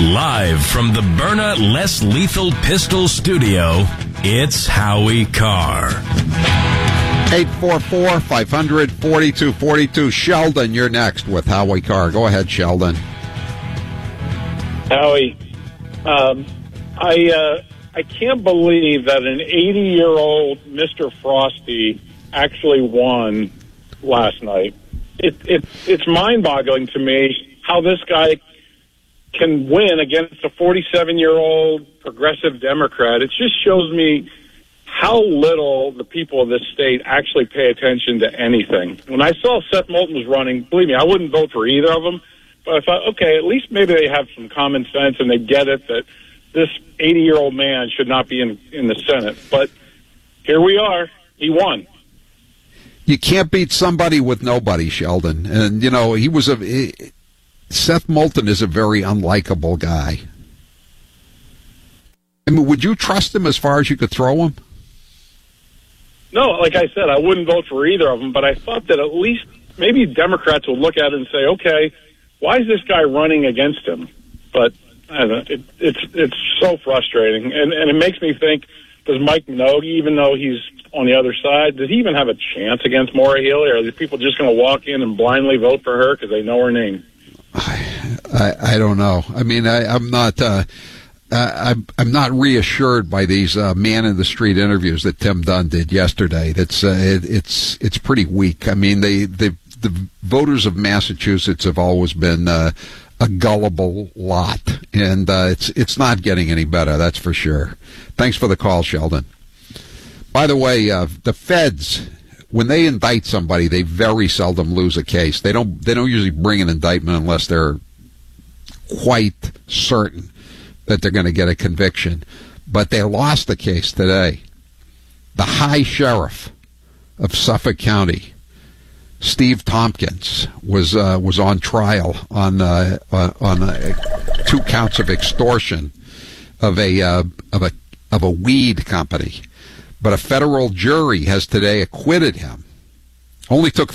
Live from the Byrna Less Lethal Pistol Studio, it's Howie Carr. 844-500-4242. Sheldon, you're next with Howie Carr. Go ahead, Sheldon. Howie, I can't believe that an 80-year-old Mr. Frosty actually won last night. It's mind-boggling to me how this guy can win against a 47-year-old progressive Democrat. It just shows me how little the people of this state actually pay attention to anything. When I saw Seth Moulton was running, believe me, I wouldn't vote for either of them. But I thought, okay, at least maybe they have some common sense and they get it that this 80-year-old man should not be in the Senate. But here we are. He won. You can't beat somebody with nobody, Sheldon. And, Seth Moulton is a very unlikable guy. I mean, would you trust him as far as you could throw him? No, like I said, I wouldn't vote for either of them, but I thought that at least maybe Democrats would look at it and say, okay, why is this guy running against him? But I don't know, it's so frustrating. And it makes me think, does Mike Minogue, even though he's on the other side, does he even have a chance against Maura Healey? Or are these people just going to walk in and blindly vote for her because they know her name? I don't know. I mean, I'm not reassured by these man in the street interviews that Tim Dunn did yesterday. It's pretty weak. I mean, the voters of Massachusetts have always been a gullible lot, and it's not getting any better. That's for sure. Thanks for the call, Sheldon. By the way, the feds, when they indict somebody, they very seldom lose a case. They don't usually bring an indictment unless they're quite certain that they're going to get a conviction. But they lost the case today. The High Sheriff of Suffolk County, Steve Tompkins, was on trial on 2 counts of extortion of a weed company. But a federal jury has today acquitted him. Only took